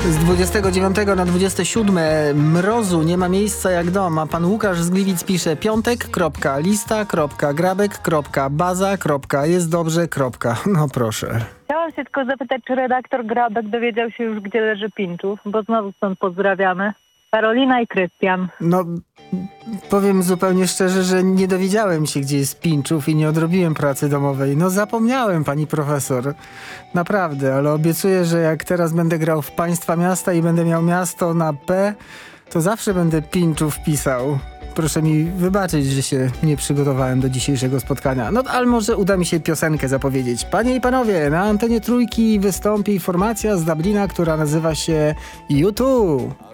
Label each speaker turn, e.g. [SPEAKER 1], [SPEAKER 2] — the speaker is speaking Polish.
[SPEAKER 1] Z 29 na 27 mrozu nie ma miejsca jak dom, a pan Łukasz z Gliwic pisze piątek.lista.grabek.baza. Jest dobrze. No proszę.
[SPEAKER 2] Chciałam się tylko zapytać, czy redaktor Grabek dowiedział się już, gdzie leży Pińczów, bo znowu stąd pozdrawiamy. Karolina i Krystian.
[SPEAKER 1] No, powiem zupełnie szczerze, że nie dowiedziałem się, gdzie jest Pińczów i nie odrobiłem pracy domowej. No zapomniałem, pani profesor. Naprawdę, ale obiecuję, że jak teraz będę grał w Państwa Miasta i będę miał miasto na P, to zawsze będę Pińczów pisał. Proszę mi wybaczyć, że się nie przygotowałem do dzisiejszego spotkania. No, ale może uda mi się piosenkę zapowiedzieć. Panie i panowie, na antenie Trójki wystąpi formacja z Dublina, która nazywa się U2.